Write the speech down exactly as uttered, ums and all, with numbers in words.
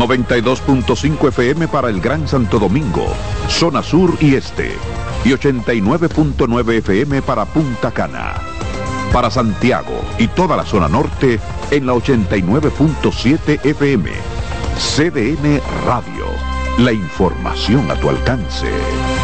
noventa y dos punto cinco F M para el Gran Santo Domingo, zona sur y este, y ochenta y nueve punto nueve F M para Punta Cana. Para Santiago y toda la zona norte en la ochenta y nueve punto siete F M. C D N Radio, la información a tu alcance.